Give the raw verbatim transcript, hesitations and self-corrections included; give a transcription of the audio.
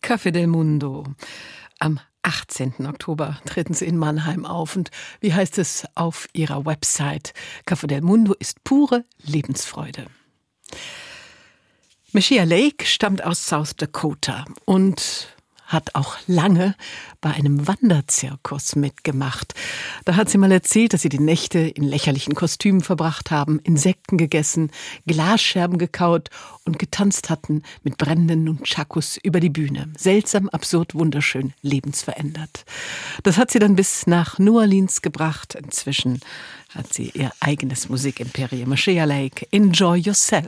Café del Mundo. Am achtzehnten Oktober treten Sie in Mannheim auf. Und wie heißt es auf Ihrer Website? Café del Mundo ist pure Lebensfreude. Messiah Lake stammt aus South Dakota und hat auch lange bei einem Wanderzirkus mitgemacht. Da hat sie mal erzählt, dass sie die Nächte in lächerlichen Kostümen verbracht haben, Insekten gegessen, Glasscherben gekaut und getanzt hatten mit brennenden Nunchakus über die Bühne. Seltsam, absurd, wunderschön, lebensverändert. Das hat sie dann bis nach New Orleans gebracht. Inzwischen hat sie ihr eigenes Musikimperium. Messiah Lake, enjoy yourself.